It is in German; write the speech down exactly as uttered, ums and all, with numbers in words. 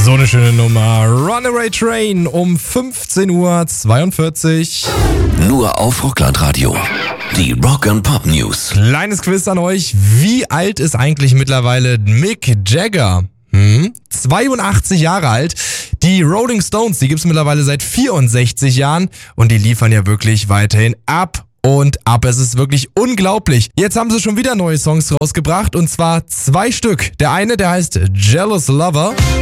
So eine schöne Nummer. Runaway Train um fünfzehn Uhr zweiundvierzig. Nur auf Rockland-Radio. Die Rock and Pop News. Kleines Quiz an euch. Wie alt ist eigentlich mittlerweile Mick Jagger? Hm? zweiundachtzig Jahre alt. Die Rolling Stones, die gibt's mittlerweile seit vierundsechzig Jahren und die liefern ja wirklich weiterhin ab und ab. Es ist wirklich unglaublich. Jetzt haben sie schon wieder neue Songs rausgebracht und zwar zwei Stück. Der eine, der heißt Jealous Lover.